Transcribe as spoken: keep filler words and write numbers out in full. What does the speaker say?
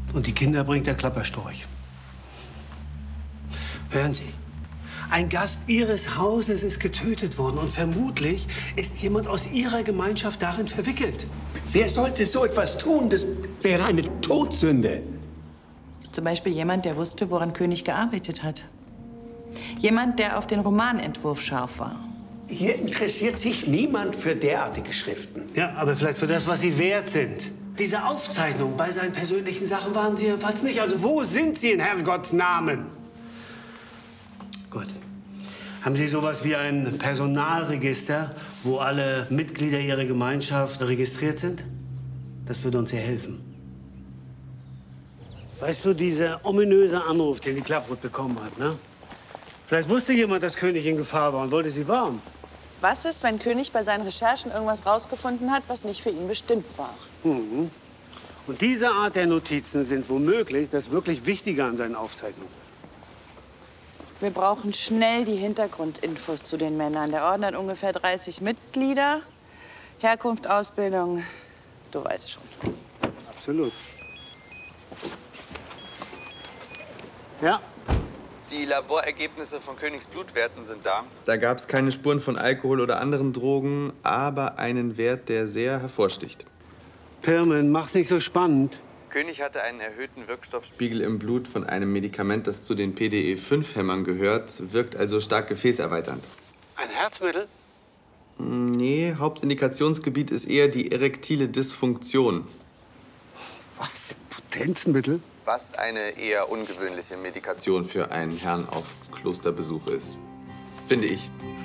Und die Kinder bringt der Klapperstorch. Hören Sie, ein Gast Ihres Hauses ist getötet worden und vermutlich ist jemand aus Ihrer Gemeinschaft darin verwickelt. Wer sollte so etwas tun? Das wäre eine Todsünde. Zum Beispiel jemand, der wusste, woran König gearbeitet hat. Jemand, der auf den Romanentwurf scharf war. Hier interessiert sich niemand für derartige Schriften. Ja, aber vielleicht für das, was sie wert sind. Diese Aufzeichnungen bei seinen persönlichen Sachen waren sie jedenfalls nicht. Also wo sind sie in Herrgotts Namen? Gut. Haben Sie sowas wie ein Personalregister, wo alle Mitglieder Ihrer Gemeinschaft registriert sind? Das würde uns sehr helfen. Weißt du, dieser ominöse Anruf, den die Klapproth bekommen hat, ne? Vielleicht wusste jemand, dass König in Gefahr war und wollte sie warnen. Was ist, wenn König bei seinen Recherchen irgendwas rausgefunden hat, was nicht für ihn bestimmt war? Mhm. Und diese Art der Notizen sind womöglich das wirklich Wichtige an seinen Aufzeichnungen. Wir brauchen schnell die Hintergrundinfos zu den Männern. Der Orden hat ungefähr dreißig Mitglieder. Herkunft, Ausbildung, du weißt schon. Absolut. Ja. Die Laborergebnisse von Königs Blutwerten sind da. Da gab es keine Spuren von Alkohol oder anderen Drogen, aber einen Wert, der sehr hervorsticht. Pirmen, mach's nicht so spannend. König hatte einen erhöhten Wirkstoffspiegel im Blut von einem Medikament, das zu den P D E fünf Hämmern gehört, wirkt also stark gefäßerweiternd. Ein Herzmittel? Nee, Hauptindikationsgebiet ist eher die erektile Dysfunktion. Was? Potenzmittel? Was eine eher ungewöhnliche Medikation für einen Herrn auf Klosterbesuch ist. Finde ich.